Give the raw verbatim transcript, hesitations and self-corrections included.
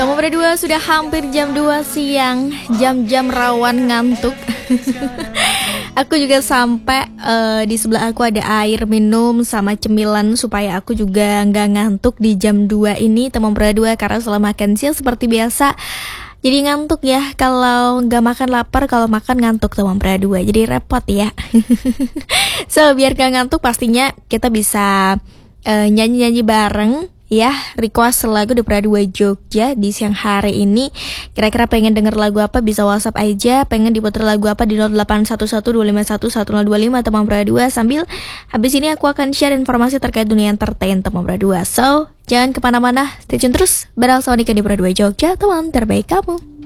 Kamu berdua sudah hampir jam dua siang, jam-jam rawan ngantuk. Aku juga sampai uh, di sebelah aku ada air minum sama cemilan supaya aku juga nggak ngantuk di jam dua ini, teman berdua, karena setelah makan siang seperti biasa jadi ngantuk ya. Kalau nggak makan lapar, kalau makan ngantuk teman berdua, jadi repot ya. So biar gak ngantuk pastinya kita bisa uh, nyanyi-nyanyi bareng ya, request lagu di Pradua Jogja di siang hari ini. Kira-kira pengen denger lagu apa, bisa WhatsApp aja. Pengen diputar lagu apa di nol delapan satu satu dua lima satu satu nol dua lima teman Pradua. Sambil habis ini aku akan share informasi terkait dunia entertain teman Pradua. So jangan kemana-mana, stay tune terus bareng Sonika di Pradua Jogja, teman terbaik kamu.